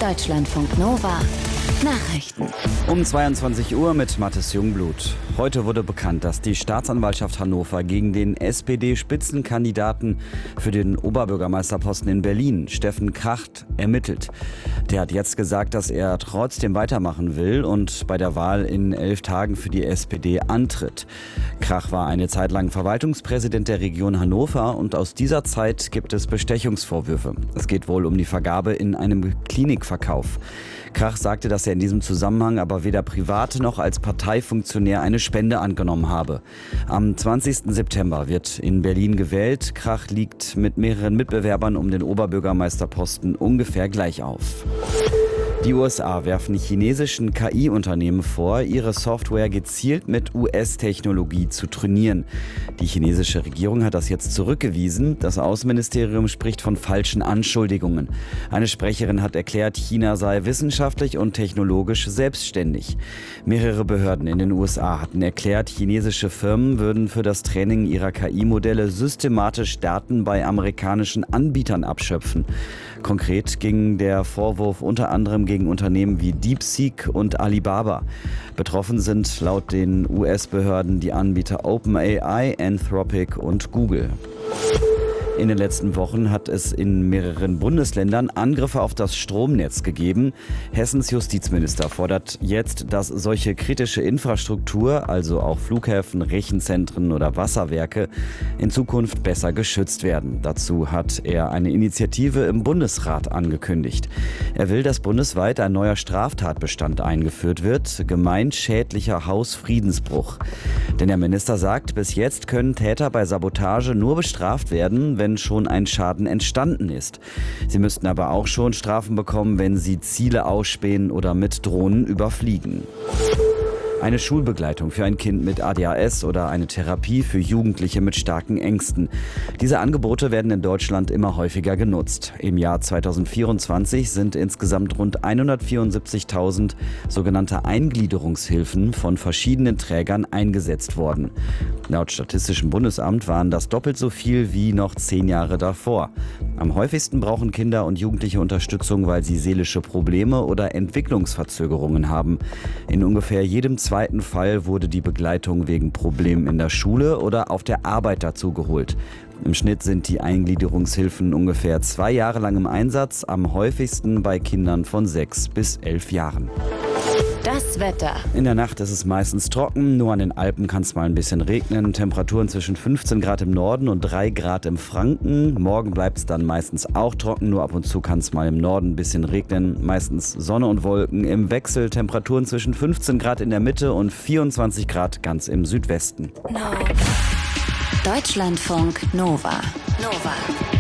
Deutschlandfunk Nova Nachrichten. Um 22 Uhr mit Mathis Jungblut. Heute wurde bekannt, dass die Staatsanwaltschaft Hannover gegen den SPD-Spitzenkandidaten für den Oberbürgermeisterposten in Berlin, Steffen Kracht, ermittelt. Der hat jetzt gesagt, dass er trotzdem weitermachen will und bei der Wahl in 11 Tagen für die SPD antritt. Krach war eine Zeit lang Verwaltungspräsident der Region Hannover und aus dieser Zeit gibt es Bestechungsvorwürfe. Es geht wohl um die Vergabe in einem Klinikverkauf. Krach sagte, dass er in diesem Zusammenhang aber weder privat noch als Parteifunktionär eine Spende angenommen habe. Am 20. September wird in Berlin gewählt. Krach liegt mit mehreren Mitbewerbern um den Oberbürgermeisterposten ungefähr gleich auf. Die USA werfen chinesischen KI-Unternehmen vor, ihre Software gezielt mit US-Technologie zu trainieren. Die chinesische Regierung hat das jetzt zurückgewiesen. Das Außenministerium spricht von falschen Anschuldigungen. Eine Sprecherin hat erklärt, China sei wissenschaftlich und technologisch selbstständig. Mehrere Behörden in den USA hatten erklärt, chinesische Firmen würden für das Training ihrer KI-Modelle systematisch Daten bei amerikanischen Anbietern abschöpfen. Konkret ging der Vorwurf unter anderem gegen Unternehmen wie DeepSeek und Alibaba. Betroffen sind laut den US-Behörden die Anbieter OpenAI, Anthropic und Google. In den letzten Wochen hat es in mehreren Bundesländern Angriffe auf das Stromnetz gegeben. Hessens Justizminister fordert jetzt, dass solche kritische Infrastruktur, also auch Flughäfen, Rechenzentren oder Wasserwerke, in Zukunft besser geschützt werden. Dazu hat er eine Initiative im Bundesrat angekündigt. Er will, dass bundesweit ein neuer Straftatbestand eingeführt wird, gemeinschädlicher Hausfriedensbruch. Denn der Minister sagt, bis jetzt können Täter bei Sabotage nur bestraft werden, wenn schon ein Schaden entstanden ist. Sie müssten aber auch schon Strafen bekommen, wenn sie Ziele ausspähen oder mit Drohnen überfliegen. Eine Schulbegleitung für ein Kind mit ADHS oder eine Therapie für Jugendliche mit starken Ängsten. Diese Angebote werden in Deutschland immer häufiger genutzt. Im Jahr 2024 sind insgesamt rund 174.000 sogenannte Eingliederungshilfen von verschiedenen Trägern eingesetzt worden. Laut Statistischem Bundesamt waren das doppelt so viel wie noch 10 Jahre davor. Am häufigsten brauchen Kinder und Jugendliche Unterstützung, weil sie seelische Probleme oder Entwicklungsverzögerungen haben. In ungefähr jedem zweiten Fall wurde die Begleitung wegen Problemen in der Schule oder auf der Arbeit dazu geholt. Im Schnitt sind die Eingliederungshilfen ungefähr 2 Jahre lang im Einsatz, am häufigsten bei Kindern von 6 bis 11 Jahren. Das Wetter. In der Nacht ist es meistens trocken, nur an den Alpen kann es mal ein bisschen regnen. Temperaturen zwischen 15 Grad im Norden und 3 Grad im Franken. Morgen bleibt es dann meistens auch trocken, nur ab und zu kann es mal im Norden ein bisschen regnen. Meistens Sonne und Wolken im Wechsel, Temperaturen zwischen 15 Grad in der Mitte und 24 Grad ganz im Südwesten. Deutschlandfunk Nova.